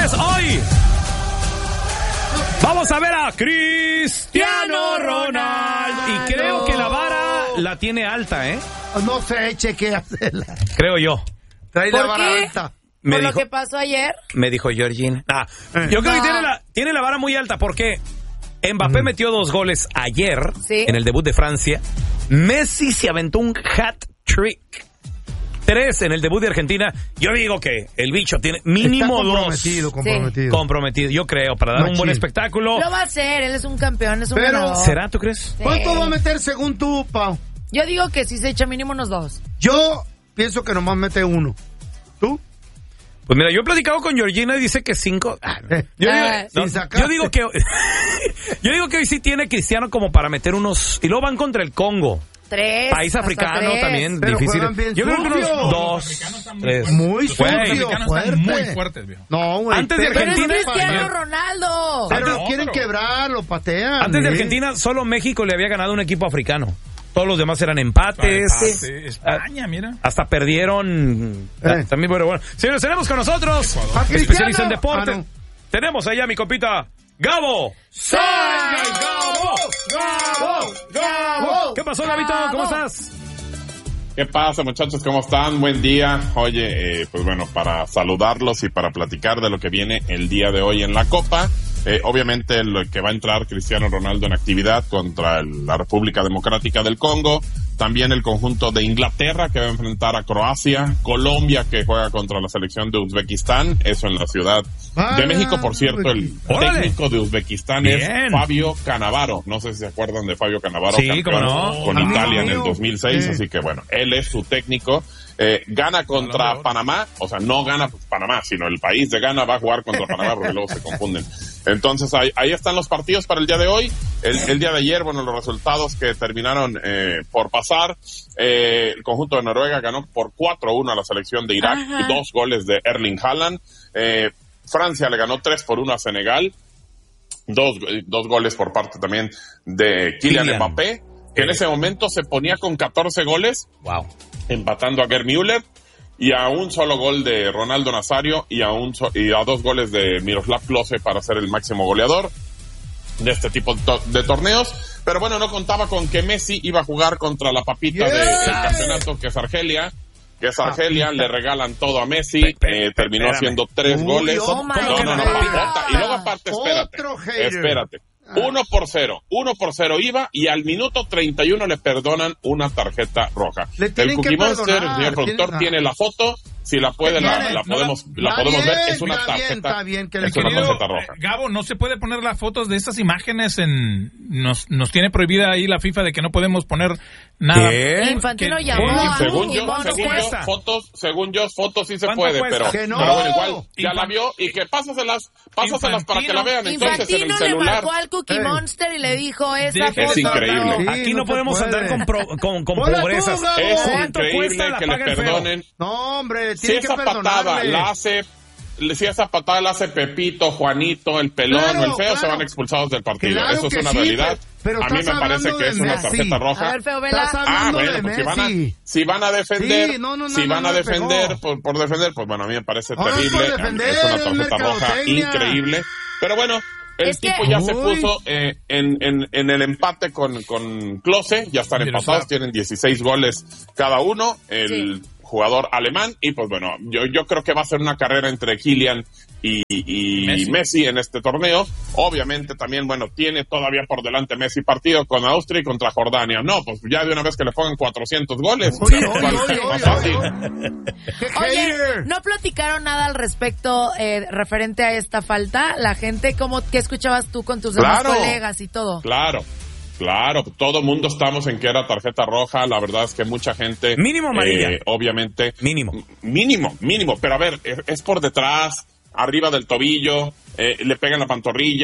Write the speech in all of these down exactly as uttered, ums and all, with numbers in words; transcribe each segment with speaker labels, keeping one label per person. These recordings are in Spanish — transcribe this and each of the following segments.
Speaker 1: señores, hoy vamos a ver a Cristiano Ronaldo. Y creo que la vara la tiene alta, ¿eh?
Speaker 2: No sé, chequéasela.
Speaker 1: Creo yo.
Speaker 2: Trae la vara
Speaker 3: qué?
Speaker 2: alta.
Speaker 3: ¿Por
Speaker 1: Me
Speaker 3: lo
Speaker 1: dijo,
Speaker 3: que pasó ayer?
Speaker 1: me dijo Georgina. Ah, yo creo que
Speaker 3: No.
Speaker 1: tiene la, tiene la vara muy alta porque Mbappé
Speaker 2: Mm.
Speaker 1: metió dos goles ayer
Speaker 3: Sí.
Speaker 1: en el debut de Francia. Messi se aventó un hat-trick. Tres en el debut de Argentina. Yo digo que el bicho tiene mínimo
Speaker 2: Está
Speaker 1: dos.
Speaker 2: comprometido, comprometido.
Speaker 1: Comprometido, yo creo, para dar un
Speaker 2: Machín.
Speaker 1: buen espectáculo.
Speaker 3: Lo va a hacer, él es un campeón, es un
Speaker 2: Pero-
Speaker 3: ganador.
Speaker 1: ¿Será, tú crees?
Speaker 3: Sí.
Speaker 2: ¿Cuánto va a meter según tú, Pau?
Speaker 3: Yo digo que si se echa mínimo unos dos.
Speaker 2: Yo pienso que nomás mete uno. ¿Tú?
Speaker 1: Pues mira, yo he platicado con Georgina y dice que cinco. Ah, no. Yo, digo,
Speaker 3: Ah,
Speaker 1: no,
Speaker 2: sin sacar.
Speaker 1: yo digo que yo digo que hoy sí tiene Cristiano como para meter unos. Y luego van contra el Congo.
Speaker 3: Tres.
Speaker 1: País
Speaker 3: hasta
Speaker 1: africano
Speaker 3: tres.
Speaker 1: también
Speaker 2: Pero
Speaker 1: difícil.
Speaker 2: juegan bien
Speaker 1: Yo creo que unos
Speaker 2: sucio.
Speaker 1: dos, tres.
Speaker 2: Muy
Speaker 1: Güey,
Speaker 2: sucio,
Speaker 4: Los africanos
Speaker 2: fuerte.
Speaker 4: están muy fuertes, viejo.
Speaker 2: No, güey.
Speaker 1: Antes de
Speaker 2: pero-
Speaker 3: Pero es
Speaker 1: Argentina-
Speaker 3: Cristiano
Speaker 1: Ayer.
Speaker 3: Ronaldo.
Speaker 2: Pero
Speaker 4: No,
Speaker 2: lo quieren
Speaker 4: pero-
Speaker 2: quebrar, lo patean.
Speaker 1: Antes de
Speaker 2: ¿eh?
Speaker 1: Argentina, solo México le había ganado un equipo africano. Todos los demás eran empates.
Speaker 4: Ah, sí, España, mira.
Speaker 1: Hasta perdieron.
Speaker 2: Eh.
Speaker 1: También, pero bueno. Señores, tenemos con nosotros,
Speaker 2: A Cristiano.
Speaker 1: especialista en deporte.
Speaker 2: Ah, no.
Speaker 1: Tenemos allá a mi compita, Gabo.
Speaker 2: ¡Gabo! ¡Gabo! ¡Gabo!
Speaker 1: ¿Qué pasó, Gabito? ¿Cómo
Speaker 3: Gabo.
Speaker 1: estás?
Speaker 5: ¿Qué pasa, muchachos? ¿Cómo están? Buen día. Oye, eh, pues bueno, para saludarlos y para platicar de lo que viene el día de hoy en la Copa. Eh, obviamente, lo que va a entrar Cristiano Ronaldo en actividad contra el- la República Democrática del Congo. También el conjunto de Inglaterra que va a enfrentar a Croacia. Colombia que juega contra la selección de Uzbekistán. Eso en la Ciudad
Speaker 2: Vaya,
Speaker 5: de México. Por cierto, el
Speaker 1: Órale.
Speaker 5: técnico de Uzbekistán
Speaker 1: Bien.
Speaker 5: es Fabio Cannavaro. No sé si se acuerdan de Fabio Cannavaro.
Speaker 1: Sí,
Speaker 5: campeón
Speaker 1: cómo no.
Speaker 5: con
Speaker 2: Amigo
Speaker 5: Italia en el
Speaker 2: mío.
Speaker 5: dos mil seis.
Speaker 2: Sí.
Speaker 5: Así que bueno, él es su técnico. Eh, gana contra Panamá, o sea, no gana Panamá, sino el país de Ghana va a jugar contra Panamá porque luego se confunden. Entonces ahí, ahí están los partidos para el día de hoy. El, el día de ayer, bueno, los resultados que terminaron eh, por pasar. Eh, el conjunto de Noruega ganó por cuatro uno a la selección de Irak,
Speaker 3: Ajá.
Speaker 5: dos goles de Erling Haaland. Eh, Francia le ganó tres por uno a Senegal, dos, dos goles por parte también de Kylian
Speaker 1: Kylian.
Speaker 5: Mbappé, que en ese momento se ponía con catorce goles,
Speaker 1: Wow.
Speaker 5: empatando a Gerd Müller, y a un solo gol de Ronaldo Nazario y a un so- y a dos goles de Miroslav Klose para ser el máximo goleador de este tipo de, to- de torneos. Pero bueno, no contaba con que Messi iba a jugar contra la papita
Speaker 2: Yes.
Speaker 5: del campeonato, que es Argelia. Que es Argelia, le regalan todo a Messi,
Speaker 1: Pe-
Speaker 5: eh, terminó
Speaker 1: espérame.
Speaker 5: haciendo tres
Speaker 2: Uy,
Speaker 5: goles.
Speaker 2: oh
Speaker 3: my
Speaker 5: no, no, no,
Speaker 3: God.
Speaker 5: papota. Y luego aparte, espérate,
Speaker 2: Otro hater.
Speaker 5: espérate. Uno por cero, uno por cero iba y al minuto treinta y uno le perdonan una tarjeta roja.
Speaker 2: Le
Speaker 5: El
Speaker 2: tienen que
Speaker 5: Cookie Monster, el
Speaker 2: perdonar,
Speaker 5: señor productor,
Speaker 2: tienen-
Speaker 5: tiene la foto. Si la puede, la,
Speaker 2: Bien,
Speaker 5: la
Speaker 4: no,
Speaker 5: podemos, la
Speaker 2: está
Speaker 5: podemos
Speaker 2: bien,
Speaker 5: ver. Es una
Speaker 2: está bien,
Speaker 5: tarjeta,
Speaker 2: está bien que le
Speaker 5: es una
Speaker 2: querido-
Speaker 5: tarjeta roja.
Speaker 4: Eh, Gabo, no se puede poner las fotos de estas imágenes en... Nos, nos tiene prohibida ahí la FIFA de que no podemos poner nada.
Speaker 1: ¿Qué?
Speaker 3: Infantino
Speaker 4: ¿Qué?
Speaker 3: llamó
Speaker 4: Según-
Speaker 3: a
Speaker 5: Según
Speaker 3: Cookie
Speaker 5: yo,
Speaker 3: Monster.
Speaker 5: según yo,
Speaker 1: cuesta?
Speaker 5: fotos, según yo, fotos sí se
Speaker 1: ¿Cuánto
Speaker 5: puede,
Speaker 1: cuesta?
Speaker 5: pero,
Speaker 2: Que no.
Speaker 5: pero bueno, igual, ya
Speaker 4: Infan-
Speaker 5: la vio y que pásaselas, pásaselas para que la vean entonces en el
Speaker 3: Infantino le
Speaker 5: celular.
Speaker 3: marcó al Cookie
Speaker 2: Ey.
Speaker 3: Monster y le dijo esa
Speaker 4: Deje-
Speaker 3: foto.
Speaker 5: Es increíble.
Speaker 3: no.
Speaker 1: Aquí no,
Speaker 2: no se
Speaker 1: podemos
Speaker 2: puede.
Speaker 1: andar con, pro- con, con
Speaker 2: Hola, tú,
Speaker 1: pobrezas.
Speaker 2: Gabo.
Speaker 5: Es
Speaker 1: ¿Cuánto
Speaker 5: increíble
Speaker 1: cuesta la
Speaker 5: que le
Speaker 1: paga el feo?
Speaker 5: perdonen.
Speaker 2: No, hombre,
Speaker 5: Si
Speaker 2: tiene que
Speaker 5: esa patada
Speaker 2: perdonarle.
Speaker 5: la hace, si esa patada la hace Pepito, Juanito, el pelón
Speaker 2: Claro,
Speaker 5: o el feo, se
Speaker 2: claro.
Speaker 5: van expulsados del partido.
Speaker 2: Claro
Speaker 5: Eso es
Speaker 2: que
Speaker 5: una
Speaker 2: sí,
Speaker 5: realidad.
Speaker 2: pero
Speaker 5: A mí
Speaker 2: estás
Speaker 5: me parece
Speaker 2: hablando
Speaker 5: que
Speaker 2: de
Speaker 5: es una
Speaker 2: Messi.
Speaker 5: tarjeta
Speaker 3: A
Speaker 5: roja.
Speaker 3: ver, feo, vela.
Speaker 2: Estás
Speaker 5: Ah,
Speaker 2: hablando
Speaker 5: bueno,
Speaker 2: de
Speaker 5: pues si van a,
Speaker 2: Messi.
Speaker 5: si van a defender,
Speaker 2: Sí, no, no, no,
Speaker 5: si
Speaker 2: no,
Speaker 5: van
Speaker 2: no
Speaker 5: a
Speaker 2: le
Speaker 5: defender
Speaker 2: pegó.
Speaker 5: por, por defender, pues bueno, a mí me parece
Speaker 2: Ah, por
Speaker 5: terrible.
Speaker 2: defender,
Speaker 5: Es una
Speaker 2: es
Speaker 5: tarjeta roja
Speaker 2: mercadotecnia.
Speaker 5: increíble. Pero bueno, el
Speaker 3: Es que-
Speaker 5: tipo ya se
Speaker 2: Uy.
Speaker 5: puso eh, en, en, en el empate con, con Klose, ya están
Speaker 4: Miroslav.
Speaker 5: empatados, tienen dieciséis goles cada uno, el jugador alemán, y pues bueno, yo, yo creo que va a ser una carrera entre Kylian y, y
Speaker 4: Messi.
Speaker 5: Messi. en este torneo. Obviamente también, bueno, tiene todavía por delante Messi partido con Austria y contra Jordania. No, pues ya de una vez que le pongan cuatrocientos goles.
Speaker 2: Oye, oye,
Speaker 5: ¿cuál
Speaker 2: oye,
Speaker 5: es más
Speaker 2: oye,
Speaker 5: fácil?
Speaker 2: ¡Qué
Speaker 3: Oye,
Speaker 2: hater!
Speaker 3: ¿no platicaron nada al respecto eh, referente a esta falta? La gente, ¿cómo, ¿qué escuchabas tú con tus demás
Speaker 5: Claro.
Speaker 3: colegas y todo?
Speaker 5: Claro, claro, todo mundo estamos en que era tarjeta roja, la verdad es que mucha gente...
Speaker 1: Mínimo amarilla.
Speaker 5: eh, obviamente...
Speaker 1: Mínimo.
Speaker 5: Mínimo, mínimo, pero a ver, es, es por detrás, arriba del tobillo, eh, le pega en la pantorrilla,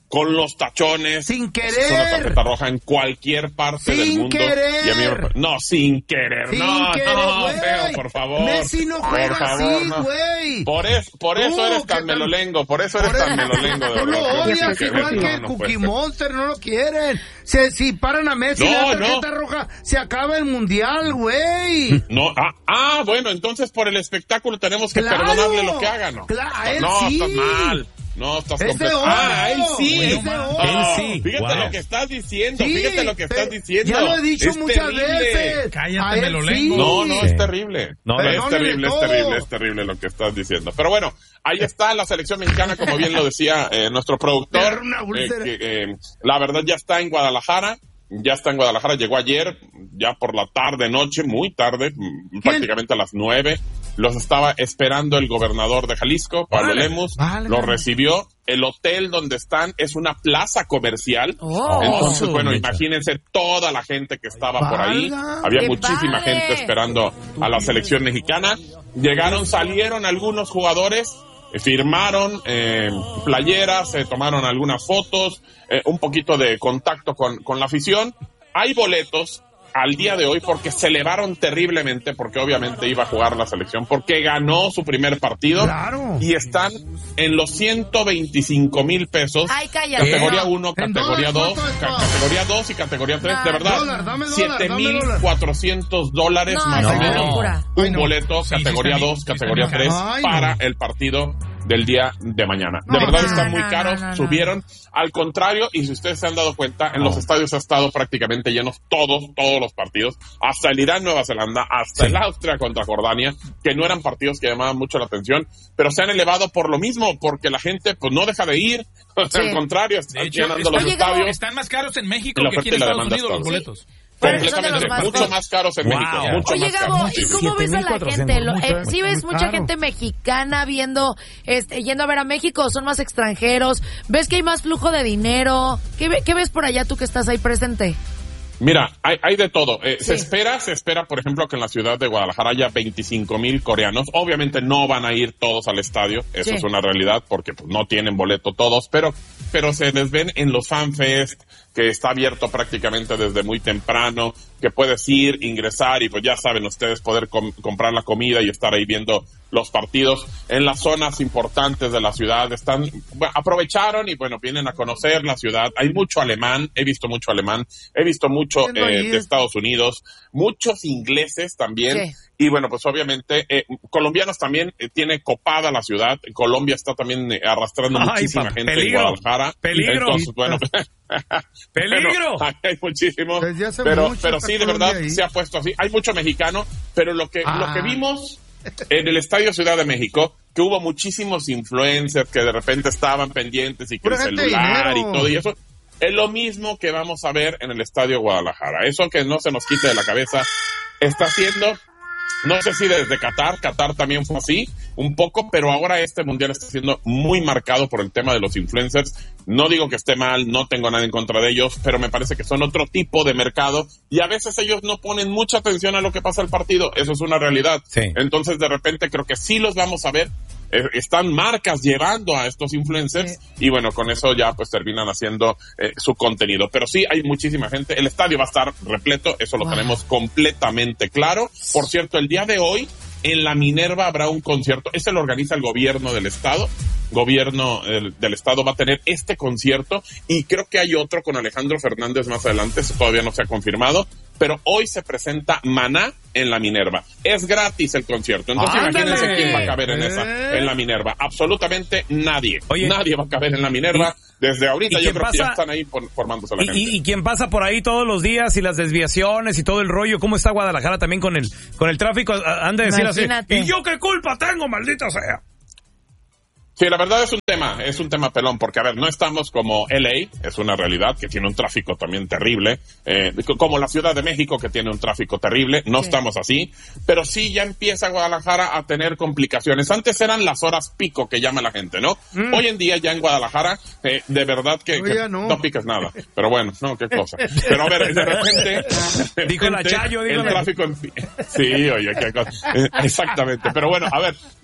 Speaker 5: con los tachones.
Speaker 2: Sin querer.
Speaker 5: Es una tarjeta roja en cualquier parte
Speaker 2: sin
Speaker 5: del mundo.
Speaker 2: Querer.
Speaker 5: Y a mí me... No, sin querer.
Speaker 2: Sin
Speaker 5: no,
Speaker 2: querer,
Speaker 5: no,
Speaker 2: güey.
Speaker 5: feo, por favor.
Speaker 2: Messi no juega
Speaker 5: por favor,
Speaker 2: así, güey.
Speaker 5: no. Por, es, por eso
Speaker 2: Tú,
Speaker 5: eres tan
Speaker 2: que-
Speaker 5: melolengo, por eso eres
Speaker 2: Por
Speaker 5: tan
Speaker 2: eso-
Speaker 5: melolengo. De
Speaker 2: Tú lo
Speaker 5: verdad.
Speaker 2: odias
Speaker 5: Sí,
Speaker 2: igual
Speaker 5: no,
Speaker 2: que
Speaker 5: no
Speaker 2: Cookie
Speaker 5: puede ser.
Speaker 2: Monster, no lo quieren. Se, si paran a Messi
Speaker 5: No,
Speaker 2: la tarjeta
Speaker 5: no.
Speaker 2: roja, se acaba el mundial, güey.
Speaker 5: No, ah, ah, bueno, entonces por el espectáculo tenemos que
Speaker 2: Claro.
Speaker 5: perdonarle lo que haga, ¿no?
Speaker 2: Claro, a él
Speaker 5: no,
Speaker 2: sí.
Speaker 5: estás mal. No, estás
Speaker 2: Es de
Speaker 5: completo.
Speaker 2: oro.
Speaker 5: Ah, él sí.
Speaker 2: Es de oro.
Speaker 1: Él sí.
Speaker 5: Fíjate
Speaker 1: Wow.
Speaker 5: lo que estás diciendo,
Speaker 2: Sí,
Speaker 5: fíjate lo que estás
Speaker 2: pero
Speaker 5: diciendo.
Speaker 2: Ya lo he dicho
Speaker 5: Es
Speaker 2: muchas
Speaker 5: terrible.
Speaker 2: veces.
Speaker 4: Cállate,
Speaker 2: A él
Speaker 4: melolengo.
Speaker 5: No, no,
Speaker 1: Sí.
Speaker 5: es terrible.
Speaker 1: No,
Speaker 5: es
Speaker 2: perdónenle
Speaker 5: terrible, es
Speaker 2: todo.
Speaker 5: terrible, es terrible lo que estás diciendo. Pero bueno, ahí está la selección mexicana, como bien lo decía eh, nuestro productor.
Speaker 2: Una
Speaker 5: eh,
Speaker 2: úlcera.
Speaker 5: que, eh, la verdad ya está en Guadalajara. Ya está en Guadalajara, llegó ayer, ya por la tarde, noche, muy tarde, mm, prácticamente a las nueve. Los estaba esperando el gobernador de Jalisco, Pablo
Speaker 1: Órale.
Speaker 5: Lemus.
Speaker 2: Vale.
Speaker 5: Los recibió. El hotel donde están es una plaza comercial.
Speaker 3: Oh.
Speaker 5: Entonces,
Speaker 1: Oh,
Speaker 5: bueno,
Speaker 1: mecha.
Speaker 5: imagínense toda la gente que estaba por ahí.
Speaker 2: Valga.
Speaker 5: Había
Speaker 3: ¡Qué
Speaker 5: muchísima
Speaker 3: padre!
Speaker 5: gente esperando a la selección mexicana. Llegaron, salieron algunos jugadores, eh, firmaron eh, playeras, se tomaron algunas fotos, eh, un poquito de contacto con, con la afición. Hay boletos al día de hoy porque se elevaron terriblemente, porque obviamente iba a jugar la selección, porque ganó su primer partido.
Speaker 2: Claro.
Speaker 5: Y están en los ciento veinticinco mil pesos.
Speaker 3: Ay, cállate.
Speaker 5: Categoría
Speaker 3: No.
Speaker 5: uno,
Speaker 2: En
Speaker 5: categoría
Speaker 2: dólares,
Speaker 5: dos,
Speaker 2: ¿cuánto
Speaker 5: ca-
Speaker 2: es?
Speaker 5: categoría dos y categoría tres,
Speaker 3: No.
Speaker 5: de verdad.
Speaker 2: Dólar, dame dólar,
Speaker 5: siete
Speaker 2: dame
Speaker 5: mil
Speaker 2: dólar.
Speaker 5: cuatrocientos dólares
Speaker 3: No,
Speaker 5: más
Speaker 1: es
Speaker 5: o
Speaker 1: una
Speaker 5: menos.
Speaker 3: locura.
Speaker 5: Un
Speaker 2: Ay, no.
Speaker 5: boleto,
Speaker 4: Sí, sí
Speaker 5: categoría
Speaker 4: está
Speaker 5: dos,
Speaker 4: bien, sí
Speaker 5: categoría
Speaker 4: está
Speaker 5: tres,
Speaker 2: bien. Ay,
Speaker 5: para
Speaker 2: no.
Speaker 5: el partido del día de mañana. De
Speaker 2: No,
Speaker 5: verdad
Speaker 2: no,
Speaker 5: están
Speaker 3: no,
Speaker 5: muy
Speaker 3: no,
Speaker 5: caros,
Speaker 3: no, no.
Speaker 5: subieron. Al contrario, y si ustedes se han dado cuenta, en los estadios ha estado prácticamente llenos todos, todos los partidos, hasta el Irán-Nueva Zelanda, hasta
Speaker 1: Sí.
Speaker 5: el Austria contra Jordania, que no eran partidos que llamaban mucho la atención, pero se han elevado por lo mismo, porque la gente pues no deja de ir,
Speaker 3: Sí.
Speaker 5: al contrario,
Speaker 4: De
Speaker 5: están
Speaker 4: hecho,
Speaker 5: llenando los
Speaker 3: Oye, Gabo,
Speaker 5: estadios.
Speaker 4: están más caros en México
Speaker 5: Y la
Speaker 4: que aquí en
Speaker 5: oferta y la
Speaker 4: Estados
Speaker 5: demanda
Speaker 4: Unidos los
Speaker 5: está.
Speaker 4: boletos.
Speaker 3: Pero son de los
Speaker 5: Completamente,
Speaker 3: más
Speaker 5: mucho
Speaker 3: caros.
Speaker 5: más caros en
Speaker 1: Wow.
Speaker 5: México, mucho
Speaker 3: Oye,
Speaker 5: más
Speaker 3: Gabo,
Speaker 5: caros.
Speaker 3: ¿y
Speaker 5: Sí,
Speaker 3: cómo ves a la
Speaker 1: siete mil cuatrocientos,
Speaker 3: gente? Lo-
Speaker 1: mucho,
Speaker 3: eh, ¿Sí ves
Speaker 2: muy
Speaker 3: mucha
Speaker 2: caro.
Speaker 3: gente mexicana viendo, este, yendo a ver a México? ¿Son más extranjeros? ¿Ves que hay más flujo de dinero? ¿Qué, ve- qué ves por allá tú que estás ahí presente?
Speaker 5: Mira, hay, hay de todo. Eh, Se
Speaker 3: Sí.
Speaker 5: espera, se espera, por ejemplo, que en la ciudad de Guadalajara haya veinticinco mil coreanos. Obviamente no van a ir todos al estadio, eso
Speaker 3: Sí.
Speaker 5: es una realidad, porque pues, no tienen boleto todos, pero, pero se les ven en los fanfest, que está abierto prácticamente desde muy temprano, que puedes ir, ingresar y pues ya saben ustedes poder com- comprar la comida y estar ahí viendo los partidos en las zonas importantes de la ciudad. Están, bueno, aprovecharon y bueno, vienen a conocer la ciudad. Hay mucho alemán, he visto mucho alemán, he visto mucho
Speaker 2: Viendo ahí
Speaker 5: eh, de
Speaker 2: es-
Speaker 5: Estados Unidos, muchos ingleses también.
Speaker 3: Sí.
Speaker 5: Y bueno, pues obviamente, eh, colombianos también, eh, tiene copada la ciudad. Colombia está también eh, arrastrando
Speaker 1: Ay,
Speaker 5: muchísima
Speaker 1: pa-
Speaker 5: gente
Speaker 1: peligro,
Speaker 5: en Guadalajara.
Speaker 1: peligro.
Speaker 5: Entonces, bueno,
Speaker 1: ¡Peligro!
Speaker 5: bueno, hay muchísimo.
Speaker 2: Desde hace
Speaker 5: Pero,
Speaker 2: mucho
Speaker 5: pero
Speaker 2: está
Speaker 5: sí, de
Speaker 2: Colombia
Speaker 5: verdad,
Speaker 2: ahí.
Speaker 5: se ha puesto así. Hay mucho mexicano, pero lo que,
Speaker 2: Ah.
Speaker 5: lo que vimos en el Estadio Ciudad de México, que hubo muchísimos influencers que de repente estaban pendientes y que
Speaker 2: Pura
Speaker 5: el
Speaker 2: gente de
Speaker 5: celular y
Speaker 2: dinero.
Speaker 5: todo y eso, es lo mismo que vamos a ver en el Estadio Guadalajara. Eso que no se nos quite de la cabeza está haciendo, no sé si desde Qatar, Qatar también fue así, un poco, pero ahora este mundial está siendo muy marcado por el tema de los influencers. No digo que esté mal, no tengo nada en contra de ellos, pero me parece que son otro tipo de mercado y a veces ellos no ponen mucha atención a lo que pasa el partido. Eso es una realidad.
Speaker 1: Sí.
Speaker 5: Entonces, de repente, creo que sí los vamos a ver. Eh, están marcas llevando a estos influencers y bueno, con eso ya pues terminan haciendo eh, su contenido. Pero sí, hay muchísima gente. El estadio va a estar repleto, eso lo
Speaker 3: Wow.
Speaker 5: tenemos completamente claro. Por cierto, el día de hoy en la Minerva habrá un concierto. Este lo organiza el gobierno del estado. Gobierno el, del estado va a tener este concierto y creo que hay otro con Alejandro Fernández más adelante. Eso todavía no se ha confirmado. Pero hoy se presenta Maná en la Minerva. Es gratis el concierto. Entonces
Speaker 1: ¡Ándale!
Speaker 5: imagínense quién va a caber en
Speaker 2: ¿Eh?
Speaker 5: esa, en la Minerva. Absolutamente nadie.
Speaker 1: Oye.
Speaker 5: Nadie va a caber en la Minerva. Desde ahorita
Speaker 1: ¿y
Speaker 5: yo
Speaker 1: quién
Speaker 5: creo que ya
Speaker 1: pasa?
Speaker 5: están ahí por- formándose la
Speaker 1: Y,
Speaker 5: gente.
Speaker 1: y, y quien pasa por ahí todos los días y las desviaciones y todo el rollo, ¿cómo está Guadalajara también con el con el tráfico? A- Han de decir
Speaker 3: Imagínate.
Speaker 1: así, ¿y yo qué culpa tengo, maldita sea?
Speaker 5: Sí, la verdad es un tema, es un tema pelón, porque a ver, no estamos como L A, es una realidad que tiene un tráfico también terrible, eh, como la Ciudad de México que tiene un tráfico terrible, no
Speaker 3: Sí.
Speaker 5: estamos así, pero sí ya empieza Guadalajara a tener complicaciones. Antes eran las horas pico que llama la gente, ¿no?
Speaker 1: Mm.
Speaker 5: Hoy en día ya en Guadalajara, eh, de verdad que,
Speaker 2: Oye,
Speaker 5: que
Speaker 2: no.
Speaker 5: no piques nada, pero bueno, no, qué cosa. Pero a ver, de repente... de
Speaker 1: Dijo la
Speaker 5: repente,
Speaker 1: Chayo, dijo
Speaker 5: el
Speaker 1: la-
Speaker 5: tráfico... en- Sí, oye, qué cosa. Eh, Exactamente, pero bueno, a ver...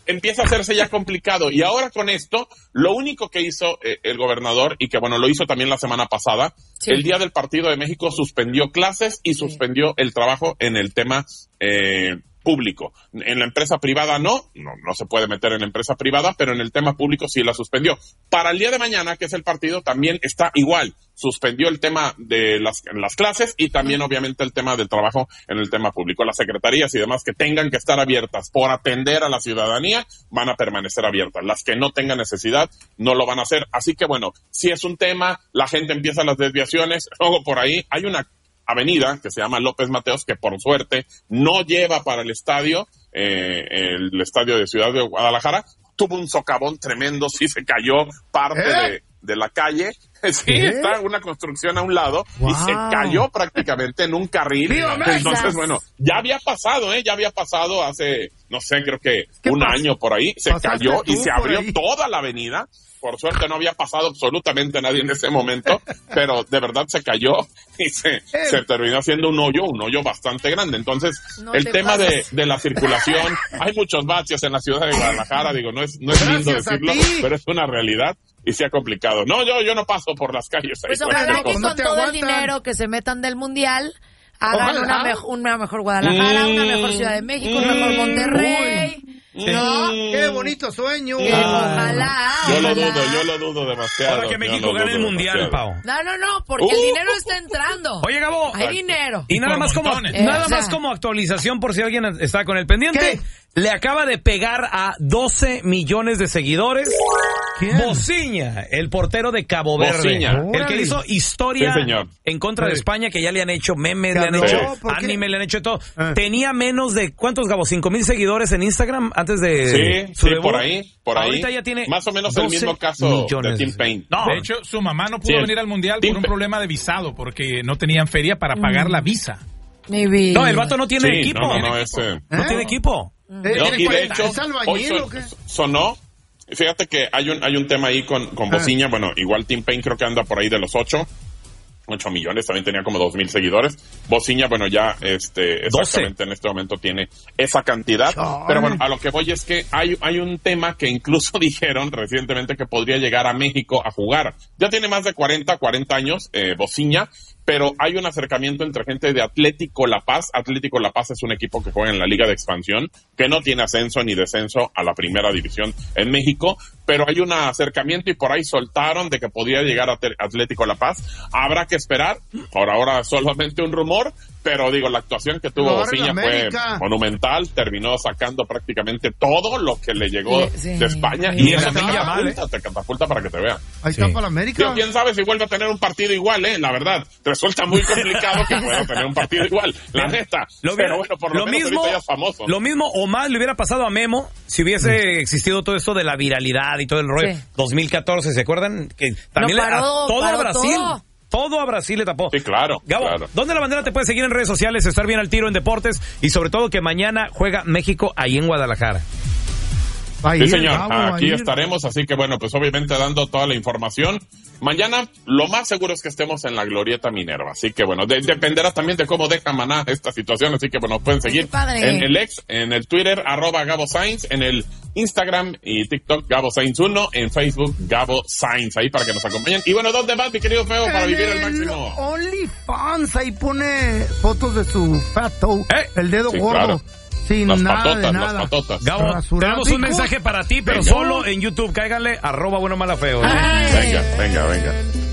Speaker 5: empieza a hacerse ya complicado. Y ahora con esto, lo único que hizo eh, el gobernador, y que bueno, lo hizo también la semana pasada, sí. el día del partido de México suspendió clases y suspendió sí. el trabajo en el tema eh, público. En la empresa privada no, no, no se puede meter en la empresa privada, pero en el tema público sí la suspendió. Para el día de mañana, que es el partido, también está igual. Suspendió el tema de las, las clases y también obviamente el tema del trabajo en el tema público. Las secretarías y demás que tengan que estar abiertas por atender a la ciudadanía van a permanecer abiertas. Las que no tengan necesidad no lo van a hacer. Así que bueno, si es un tema, la gente empieza las desviaciones. Luego por ahí hay una avenida que se llama López Mateos, que por suerte no lleva para el estadio, eh, el estadio de Ciudad de Guadalajara. Tuvo un socavón tremendo, sí se cayó parte ¿Eh? de, de la calle. Sí, ¿Eh? Está una construcción a un lado wow. y se cayó prácticamente en un carril. Entonces, bueno, ya había pasado, ¿eh? Ya había pasado hace, no sé, creo que un pasa? año por ahí. Se cayó y se abrió toda la avenida. Por suerte no había pasado absolutamente nadie en ese momento, pero de verdad se cayó y se, se terminó haciendo un hoyo, un hoyo bastante grande. Entonces, no el tema de, de la circulación, hay muchos baches en la ciudad de Guadalajara, digo, no es, no es lindo decirlo, pero es una realidad. Y se ha complicado. No, yo yo no paso por las calles.
Speaker 3: Pues ojalá que con todo el dinero que se metan del Mundial hagan una, me- una mejor Guadalajara, mm, una mejor Ciudad de México, mm, un mejor Monterrey.
Speaker 2: Uy, ¿no? Mm. Qué bonito sueño.
Speaker 3: Que ojalá.
Speaker 5: Yo
Speaker 3: ojalá.
Speaker 5: lo dudo, yo lo dudo demasiado.
Speaker 1: Ahora que México gane el Mundial, Pau.
Speaker 3: No, no, no, porque uh, el dinero está entrando.
Speaker 1: Oye, Gabo.
Speaker 3: Hay dinero.
Speaker 1: Y nada más como,
Speaker 3: eh,
Speaker 1: nada
Speaker 3: o sea,
Speaker 1: más como actualización por si alguien está con el pendiente.
Speaker 2: ¿Qué?
Speaker 1: Le acaba de pegar a doce millones de seguidores.
Speaker 2: ¿Quién?
Speaker 1: Bociña, el portero de Cabo Verde.
Speaker 5: Bociña.
Speaker 1: El que hizo historia
Speaker 5: sí, señor.
Speaker 1: en contra sí. de España, que ya le han hecho memes, le han
Speaker 5: sí.
Speaker 1: hecho anime, le han hecho todo.
Speaker 2: Ah.
Speaker 1: Tenía menos de, ¿cuántos, Gabo? ¿Cinco mil seguidores en Instagram antes de
Speaker 5: Sí,
Speaker 1: su
Speaker 5: sí,
Speaker 1: debut?
Speaker 5: por ahí, por ahí.
Speaker 1: Ahorita ya tiene
Speaker 5: más o menos el mismo caso de Tim Payne.
Speaker 4: No. De hecho, su mamá no pudo sí, venir al Mundial por un problema de visado, porque no tenían feria para mm. pagar la visa.
Speaker 3: Maybe.
Speaker 1: No, el vato no tiene
Speaker 5: sí,
Speaker 1: equipo.
Speaker 5: No, no, no, ese...
Speaker 1: ¿Eh? no tiene equipo.
Speaker 5: No, y de hecho,
Speaker 2: ¿es albañil
Speaker 5: hoy son,
Speaker 2: o qué?
Speaker 5: sonó. Fíjate que hay un hay un tema ahí con, con Bociña. Ah. Bueno, igual Tim Payne creo que anda por ahí de los ocho. ocho millones, también tenía como dos mil seguidores. Bociña, bueno, ya este exactamente doce en este momento tiene esa cantidad. Ay. Pero bueno, a lo que voy es que hay, hay un tema que incluso dijeron recientemente que podría llegar a México a jugar. Ya tiene más de cuarenta, cuarenta años, eh, Bociña, pero hay un acercamiento entre gente de Atlético La Paz. Atlético La Paz es un equipo que juega en la Liga de Expansión, que no tiene ascenso ni descenso a la primera división en México, pero hay un acercamiento y por ahí soltaron de que podría llegar a Atlético La Paz. Habrá que esperar, por ahora solamente un rumor, pero digo, la actuación que tuvo Bociña fue monumental, terminó sacando prácticamente todo lo que le llegó sí, sí, de España sí, y eso te catapulta, te catapulta para que te vean.
Speaker 2: Ahí está sí. para América.
Speaker 5: Digo, quién sabe si vuelve a tener un partido igual, eh, la verdad, resulta muy complicado que pueda tener un partido igual, la neta,
Speaker 1: lo
Speaker 5: pero bueno, por lo, lo menos mismo, ahorita ya es famoso.
Speaker 1: Lo mismo o más le hubiera pasado a Memo si hubiese mm. existido todo esto de la viralidad y todo el rollo. Sí. dos mil catorce, ¿se acuerdan? Que también no, paró, le, a todo a Brasil. Todo. Todo a Brasil le tapó.
Speaker 5: Sí, claro.
Speaker 1: Gabo,
Speaker 5: claro.
Speaker 1: ¿dónde la bandera te puede seguir en redes sociales? Estar bien al tiro en deportes y sobre todo que mañana juega México ahí en Guadalajara.
Speaker 5: Sí, señor, aquí estaremos, así que bueno, pues obviamente dando toda la información. Mañana lo más seguro es que estemos en la Glorieta Minerva, así que bueno, de, dependerá también de cómo deja Maná esta situación, así que bueno, pueden seguir en el ex, en el Twitter, arroba Gabo Sainz, en el Instagram y TikTok, Gabo Sainz uno, en Facebook, Gabo Sainz, ahí para que nos acompañen. Y bueno, ¿dónde vas, mi querido Feo, para
Speaker 2: en
Speaker 5: vivir el máximo?
Speaker 2: OnlyFans, ahí pone fotos de su fat toe,
Speaker 1: ¿Eh?
Speaker 2: el dedo
Speaker 5: sí,
Speaker 2: gordo.
Speaker 5: Claro.
Speaker 2: Sin
Speaker 5: las
Speaker 2: nada
Speaker 5: patotas,
Speaker 2: de nada.
Speaker 5: las patotas.
Speaker 1: Gabo, tenemos un mensaje para ti, pero
Speaker 5: venga.
Speaker 1: Solo en YouTube. Cáiganle, arroba bueno mala feo. ¿eh?
Speaker 5: Venga, venga, venga.